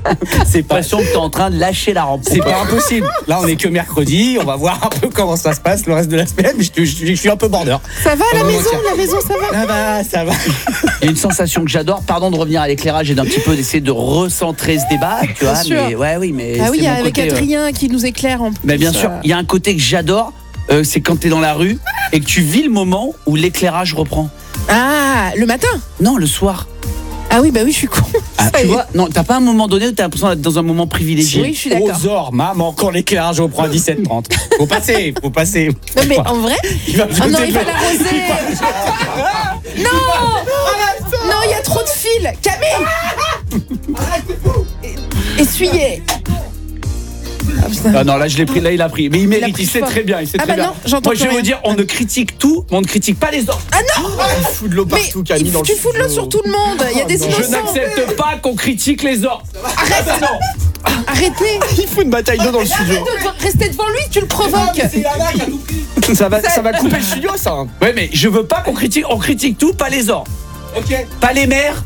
C'est l'impression que t'es en train de lâcher la rampe. C'est pas impossible. Là, on est que mercredi. On va voir un peu comment ça se passe le reste de la semaine. Mais je suis un peu border. Ça va la maison, ça va? Ça va. Il y a une sensation que j'adore. Pardon de revenir à l'éclairage et d'un petit peu d'essayer de recentrer ce débat, tu vois. sûr. Mais mais Ah oui, c'est mon avec côté, Adrien qui nous éclaire en plus. Mais bien sûr, il y a un côté que j'adore. C'est quand t'es dans la rue et que tu vis le moment où l'éclairage reprend. Ah, le matin? Non, le soir. Ah oui, bah oui, je suis con. Ah, Ça y tu est. vois, non, t'as pas un moment donné où t'as l'impression d'être dans un moment privilégié. Oui, je suis d'accord. Aux or, maman, quand l'éclairage reprend à 17h30. Faut passer. Non mais en vrai? Il va me Oh non, jeter il va le- l'arroser. Non, il y a trop de fils. Camille. Essuyez. Ah, putain. Ah non, là je l'ai pris, là il a pris. Mais il mérite, pris il sait fort. très bien, il sait Ah très bah bien. non, j'entends Moi je plus vais vous rien. dire, on ne critique tout, mais on ne critique pas les ordres. Ah non, Il fout de l'eau mais partout, Camille, dans le tu fous de l'eau sur tout le monde. Il y a des Je innocents. n'accepte pas qu'on critique les ordres. Arrête. Arrêtez. Il fout une bataille d'eau dans le studio. Arrête de rester devant lui, tu le provoques. Ça va couper le studio, ça. Ouais, mais je veux pas qu'on critique, on critique tout, pas les ordres. Ok. Pas les maires.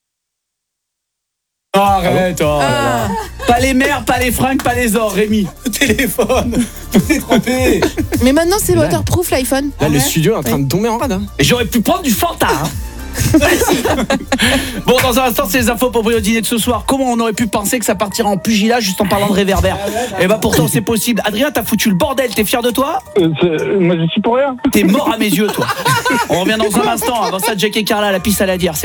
Arrête, oh là là. Pas les maires, pas les fringues, pas les ordres, Rémi. Téléphone. Tout est trompé. Mais maintenant c'est waterproof l'iPhone. Là, le studio est en train de tomber en rade. Et j'aurais pu prendre du Fanta. Bon, dans un instant, c'est les infos pour au dîner de ce soir. Comment on aurait pu penser que ça partirait en pugilat juste en parlant de réverbère? Et bah pourtant c'est possible. Adrien, t'as foutu le bordel, t'es fier de toi? Moi, je suis pour rien. T'es mort à mes yeux, toi. On revient dans un instant. Avant ça, Jack et Carla, la piste à la dire.